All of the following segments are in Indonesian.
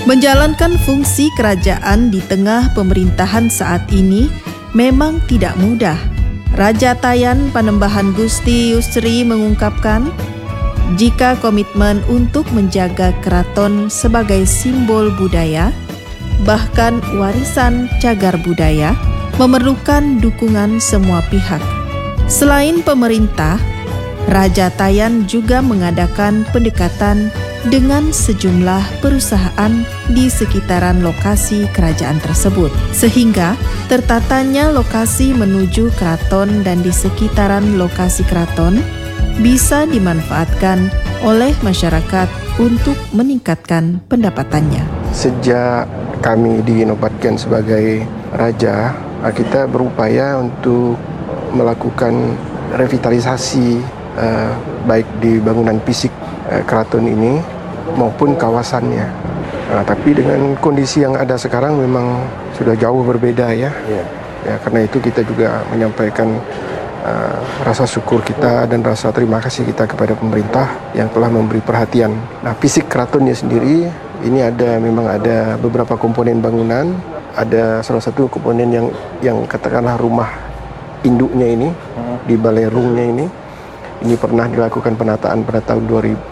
Menjalankan fungsi kerajaan di tengah pemerintahan saat ini memang tidak mudah. Raja Tayan Panembahan Gusti Yusri mengungkapkan, jika komitmen untuk menjaga keraton sebagai simbol budaya, bahkan warisan cagar budaya, memerlukan dukungan semua pihak. Selain pemerintah, Raja Tayan juga mengadakan pendekatan dengan sejumlah perusahaan di sekitaran lokasi kerajaan tersebut, sehingga tertatanya lokasi menuju keraton dan di sekitaran lokasi keraton bisa dimanfaatkan oleh masyarakat untuk meningkatkan pendapatannya. Sejak kami dinobatkan sebagai raja, kita berupaya untuk melakukan revitalisasi baik di bangunan fisik keraton ini maupun kawasannya. Tapi dengan kondisi yang ada sekarang memang sudah jauh berbeda ya. Karena itu kita juga menyampaikan rasa syukur kita dan rasa terima kasih kita kepada pemerintah yang telah memberi perhatian. Nah, fisik keratonnya sendiri ini memang ada beberapa komponen bangunan. Ada salah satu komponen yang katakanlah rumah induknya ini di Balai Rungnya ini pernah dilakukan penataan pada tahun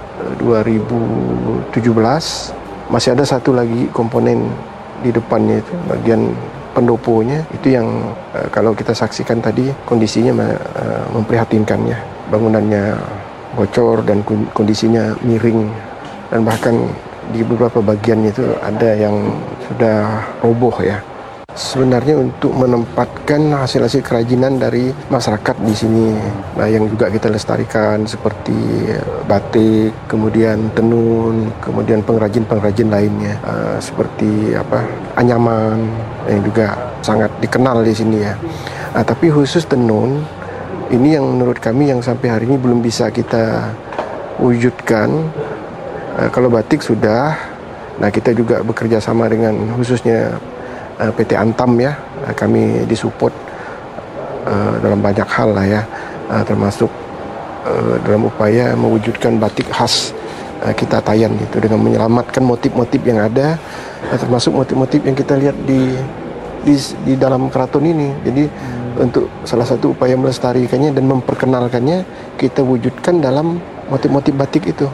2017. Masih ada satu lagi komponen di depannya itu, bagian pendoponya, itu yang kalau kita saksikan tadi kondisinya memprihatinkan ya. Bangunannya bocor dan kondisinya miring, dan bahkan di beberapa bagiannya itu ada yang sudah roboh ya. Sebenarnya untuk menempatkan hasil-hasil kerajinan dari masyarakat di sini, yang juga kita lestarikan seperti batik, kemudian tenun, kemudian pengrajin-pengrajin lainnya seperti anyaman yang juga sangat dikenal di sini ya. Tapi khusus tenun ini yang menurut kami yang sampai hari ini belum bisa kita wujudkan. Kalau batik sudah, kita juga bekerja sama dengan khususnya PT Antam ya, kami disupport dalam banyak hal lah ya, termasuk dalam upaya mewujudkan batik khas kita Tayan itu dengan menyelamatkan motif-motif yang ada, termasuk motif-motif yang kita lihat di dalam keraton ini. Jadi untuk salah satu upaya melestarikannya dan memperkenalkannya, kita wujudkan dalam motif-motif batik itu.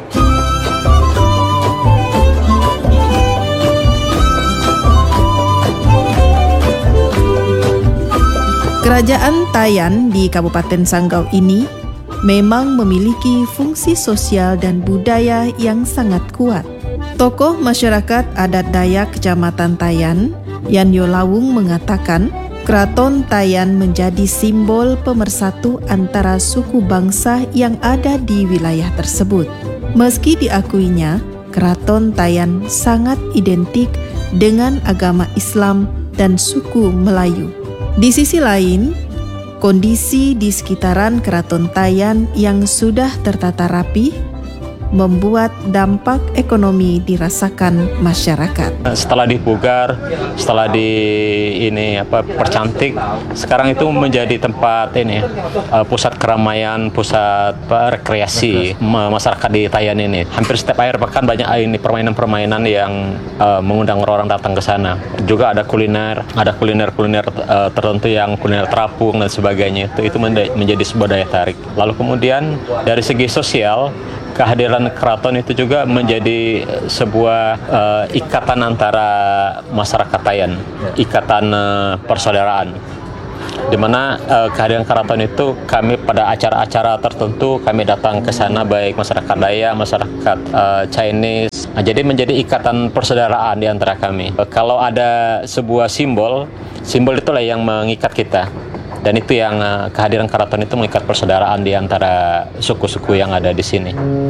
Kerajaan Tayan di Kabupaten Sanggau ini memang memiliki fungsi sosial dan budaya yang sangat kuat. Tokoh masyarakat adat Dayak Kecamatan Tayan, Yanyo Lawung, mengatakan Keraton Tayan menjadi simbol pemersatu antara suku bangsa yang ada di wilayah tersebut. Meski diakuinya, Keraton Tayan sangat identik dengan agama Islam dan suku Melayu. Di sisi lain, kondisi di sekitaran Keraton Tayan yang sudah tertata rapi membuat dampak ekonomi dirasakan masyarakat. Setelah dipugar, setelah percantik, sekarang itu menjadi tempat pusat keramaian, pusat rekreasi masyarakat di Tayan ini. Hampir setiap akhir pekan banyak permainan-permainan yang mengundang orang datang ke sana. Juga ada kuliner tertentu yang kuliner terapung dan sebagainya. Itu menjadi sebuah daya tarik. Lalu kemudian dari segi sosial, kehadiran keraton itu juga menjadi sebuah ikatan antara masyarakat Tayan, ikatan persaudaraan. Di mana kehadiran keraton itu kami pada acara-acara tertentu kami datang ke sana, baik masyarakat Dayak, masyarakat Chinese. Jadi menjadi ikatan persaudaraan di antara kami. Kalau ada sebuah simbol itulah yang mengikat kita. Dan itu yang kehadiran keraton itu mengikat persaudaraan di antara suku-suku yang ada di sini.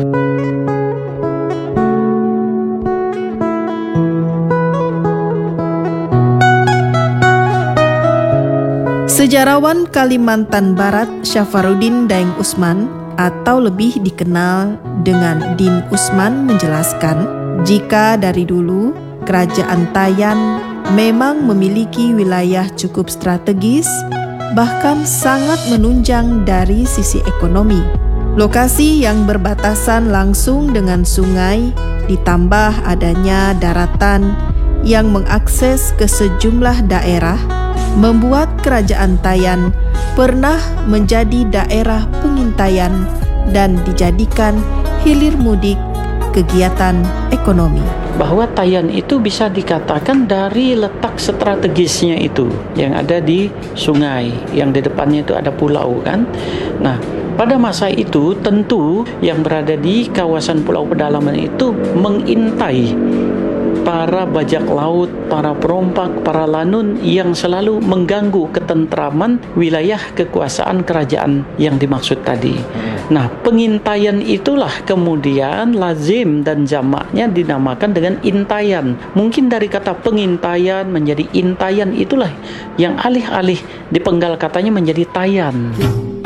Sejarawan Kalimantan Barat Syafarudin Daeng Usman atau lebih dikenal dengan Din Usman menjelaskan, jika dari dulu Kerajaan Tayan memang memiliki wilayah cukup strategis, bahkan sangat menunjang dari sisi ekonomi. Lokasi yang berbatasan langsung dengan sungai ditambah adanya daratan yang mengakses ke sejumlah daerah membuat Kerajaan Tayan pernah menjadi daerah pengintaian dan dijadikan hilir mudik kegiatan ekonomi. Bahwa Tayan itu bisa dikatakan dari letak strategisnya itu yang ada di sungai, yang di depannya itu ada pulau kan. Nah, pada masa itu tentu yang berada di kawasan Pulau Pedalaman itu mengintai para bajak laut, para perompak, para lanun yang selalu mengganggu ketentraman wilayah kekuasaan kerajaan yang dimaksud tadi. Nah, pengintaian itulah kemudian lazim dan jamaknya dinamakan dengan intayan. Mungkin dari kata pengintaian menjadi intayan itulah yang alih-alih dipenggal katanya menjadi tayan.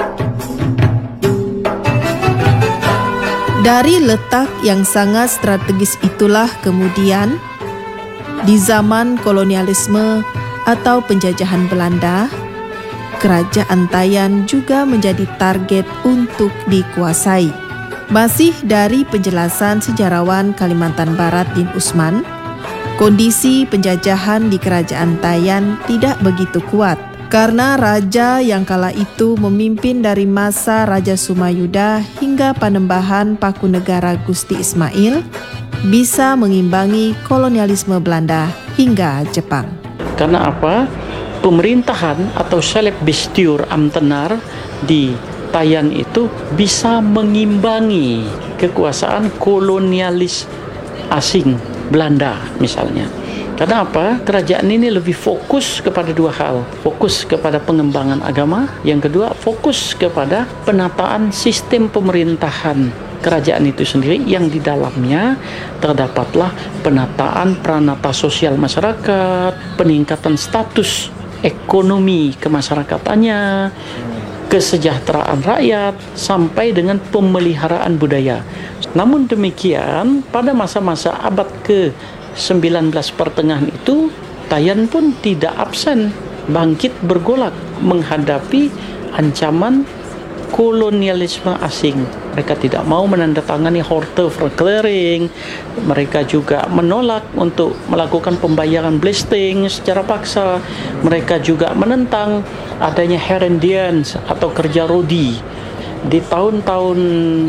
Dari letak yang sangat strategis itulah kemudian di zaman kolonialisme atau penjajahan Belanda, Kerajaan Tayan juga menjadi target untuk dikuasai. Masih dari penjelasan sejarawan Kalimantan Barat Din Usman, kondisi penjajahan di Kerajaan Tayan tidak begitu kuat karena raja yang kala itu memimpin dari masa Raja Sumayuda hingga Panembahan Pakunegara Gusti Ismail bisa mengimbangi kolonialisme Belanda hingga Jepang. Karena apa? Pemerintahan atau Seleb Bestiur Amtenar di Tayan itu bisa mengimbangi kekuasaan kolonialis asing Belanda misalnya. Karena apa? Kerajaan ini lebih fokus kepada dua hal. Fokus kepada pengembangan agama. Yang kedua, fokus kepada penataan sistem pemerintahan kerajaan itu sendiri yang di dalamnya terdapatlah penataan pranata sosial masyarakat, peningkatan status ekonomi kemasyarakatannya, kesejahteraan rakyat, sampai dengan pemeliharaan budaya. Namun demikian, pada masa-masa abad ke-19 pertengahan itu, Tayan pun tidak absen bangkit bergolak menghadapi ancaman kolonialisme asing. Mereka tidak mau menandatangani Horteverklaring. Mereka juga menolak untuk melakukan pembayaran blasting secara paksa. Mereka juga menentang adanya Herendians atau kerja rodi. Di tahun-tahun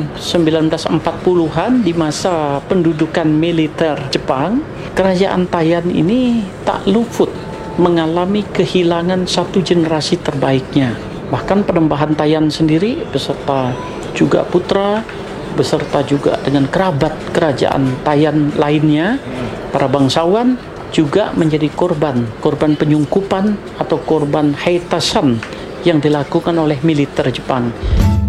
1940-an di masa pendudukan militer Jepang, Kerajaan Tayan ini tak luput mengalami kehilangan satu generasi terbaiknya. Bahkan Panembahan Tayan sendiri beserta juga putra, beserta juga dengan kerabat kerajaan Tayan lainnya, para bangsawan juga menjadi korban penyungkupan atau korban haitasan yang dilakukan oleh militer Jepang.